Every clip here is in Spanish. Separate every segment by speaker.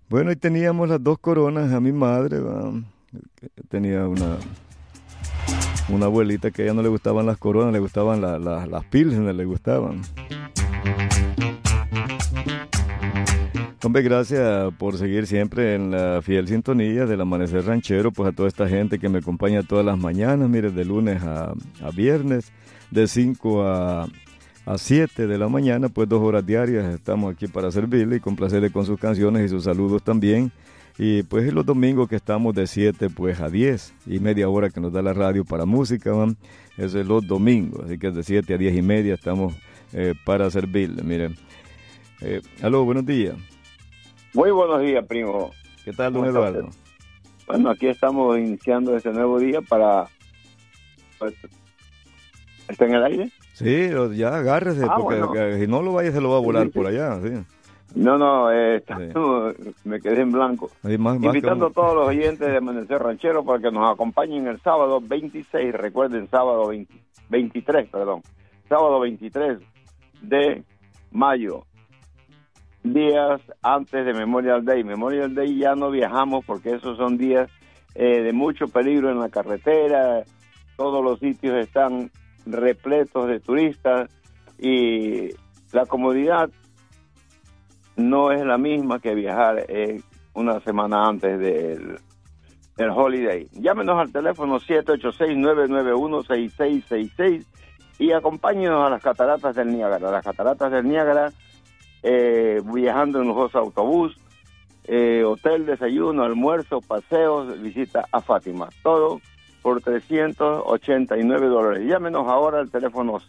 Speaker 1: Bueno, y teníamos las dos coronas a mi madre, ¿va? Tenía una abuelita que a ella no le gustaban las coronas, le gustaban las pilsener, le gustaban. Hombre, gracias por seguir siempre en la fiel sintonía del Amanecer Ranchero, pues a toda esta gente que me acompaña todas las mañanas, mire, de lunes a viernes, de 5 a 7 de la mañana, pues 2 horas diarias estamos aquí para servirle y complacerle con sus canciones y sus saludos también. Y pues los domingos que estamos de 7 pues a 10 y media hora que nos da la radio para música, ¿van? Eso es los domingos, así que de 7 a 10 y media estamos para servirle, miren. Aló, buenos días.
Speaker 2: Muy buenos días, primo.
Speaker 1: ¿Qué tal, don Eduardo?
Speaker 2: Bueno, aquí estamos iniciando este nuevo día para... Pues, ¿está en el aire?
Speaker 1: Sí, ya agárrese, porque
Speaker 2: bueno.
Speaker 1: si no lo vaya se lo va a volar por allá, sí.
Speaker 2: No,
Speaker 1: Sí.
Speaker 2: me quedé en blanco. Invitando a todos los oyentes de Amanecer Ranchero para que nos acompañen el sábado 26, recuerden, sábado 23 de mayo, días antes de Memorial Day. Memorial Day ya no viajamos porque esos son días de mucho peligro en la carretera, todos los sitios están repletos de turistas y la comodidad no es la misma que viajar una semana antes del holiday. Llámenos al teléfono 786-991-6666 y acompáñenos a las cataratas del Niágara. Las cataratas del Niágara, viajando en lujoso autobús, hotel, desayuno, almuerzo, paseos, visita a Fátima. Todo por $389. Llámenos ahora al teléfono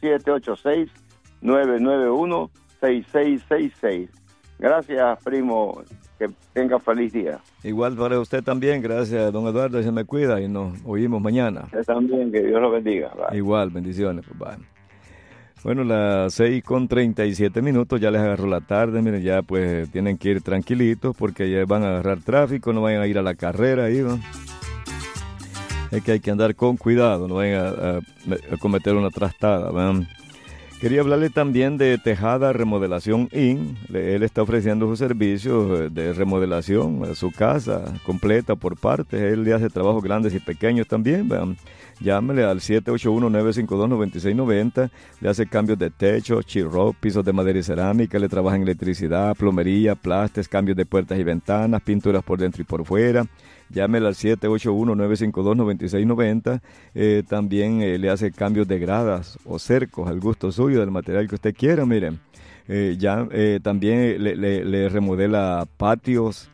Speaker 2: 786-991-6666. Gracias, primo. Que tenga feliz día.
Speaker 1: Igual para usted también. Gracias, don Eduardo. Se me cuida y nos oímos mañana.
Speaker 2: Usted también. Que Dios lo bendiga. Bye.
Speaker 1: Igual, bendiciones. Pues, bye. Bueno, las 6:37, ya les agarró la tarde. Miren, ya pues tienen que ir tranquilitos porque ya van a agarrar tráfico. No vayan a ir a la carrera ahí, ¿no? Es que hay que andar con cuidado. No vayan a cometer una trastada, ¿no? Quería hablarle también de Tejada Remodelación Inc. Él está ofreciendo sus servicios de remodelación a su casa completa por partes. Él le hace trabajos grandes y pequeños también. Vean. Llámele al 781-952-9690. Le hace cambios de techo, chirro, pisos de madera y cerámica. Le trabaja en electricidad, plomería, plastes, cambios de puertas y ventanas, pinturas por dentro y por fuera. Llámele al 781-952-9690. También le hace cambios de gradas o cercos al gusto suyo, del material que usted quiera. Miren, también le remodela patios.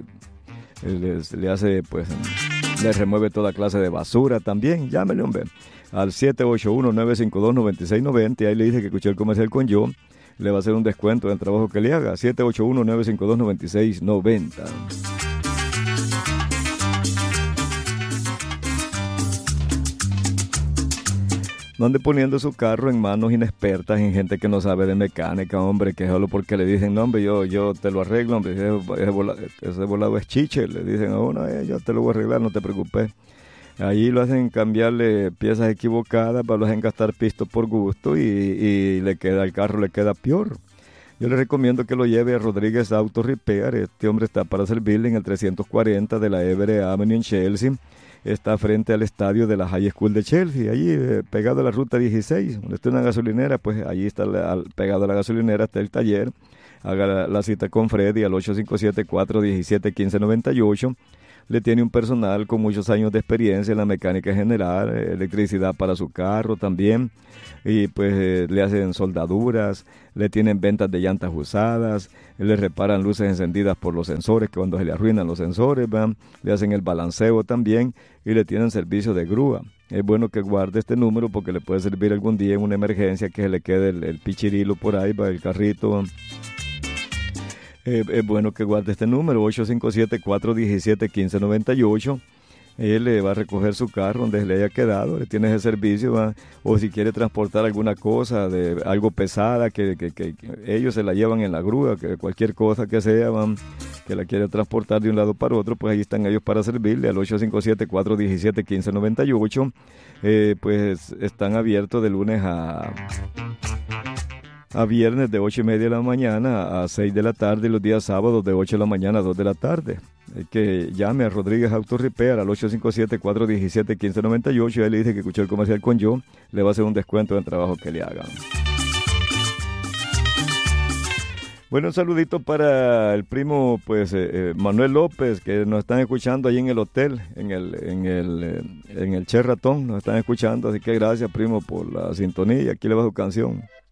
Speaker 1: Le hace, pues, le remueve toda clase de basura también. Llámele, hombre, al 781-952-9690. Y ahí le dice que escuché el comercial con yo. Le va a hacer un descuento del trabajo que le haga. 781-952-9690. No ande poniendo su carro en manos inexpertas, en gente que no sabe de mecánica, hombre, que solo porque le dicen, no, hombre, yo te lo arreglo, hombre, ese volado es chiche, le dicen a uno, yo te lo voy a arreglar, no te preocupes. Allí lo hacen cambiarle piezas equivocadas, para lo hacen gastar pisto por gusto y el carro le queda peor. Yo le recomiendo que lo lleve a Rodríguez Auto Repair. Este hombre está para servirle en el 340 de la Everett Avenue en Chelsea. Está frente al estadio de la High School de Chelsea, allí pegado a la ruta 16, donde está una gasolinera, pues allí está pegado a la gasolinera, está el taller. Haga la cita con Freddy al 857-417-1598. Le tiene un personal con muchos años de experiencia en la mecánica general, electricidad para su carro también, y pues le hacen soldaduras, le tienen ventas de llantas usadas, le reparan luces encendidas por los sensores, que cuando se le arruinan los sensores, le hacen el balanceo también, y le tienen servicio de grúa. Es bueno que guarde este número porque le puede servir algún día en una emergencia, que se le quede el pichirilo por ahí, el carrito. Es bueno que guarde este número, 857-417-1598. Él le va a recoger su carro donde le haya quedado, le tiene ese servicio, ¿va? O si quiere transportar alguna cosa, de algo pesada, que ellos se la llevan en la grúa, que cualquier cosa que sea, que la quiere transportar de un lado para otro, pues ahí están ellos para servirle, al 857-417-1598. Pues están abiertos de lunes a a viernes de 8:30 de la mañana a 6 de la tarde y los días sábados de 8 de la mañana a 2 de la tarde. Que llame a Rodríguez Auto Repair al 857-417-1598 y él le dice que escuchó el comercial con yo, le va a hacer un descuento en el trabajo que le hagan. Bueno, un saludito para el primo, pues, Manuel López, que nos están escuchando ahí en el hotel, en el Sheraton, nos están escuchando, así que gracias, primo, por la sintonía. Aquí le va su canción.